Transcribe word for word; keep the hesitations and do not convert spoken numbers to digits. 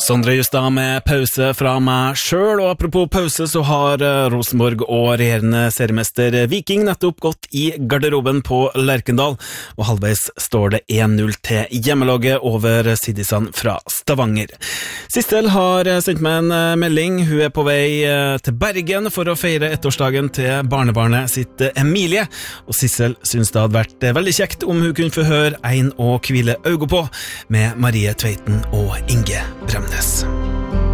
Sondre Justad med pause fra meg selv, og apropos pause så har Rosenborg og regjerende seriemester Viking nettopp gått i garderoben på Lerkendal, og halvveis står det en null til hjemmelaget over Sidisand fra Stavanger. Sissel har sendt meg en melding, hun er på vei til Bergen for å feire ettårsdagen til barnebarnet sitt Emilie, og Sissel synes det hadde vært veldig kjekt om hun kunne få høre en å hvile øynene på med Marie Tveiten og Inge Bremnes.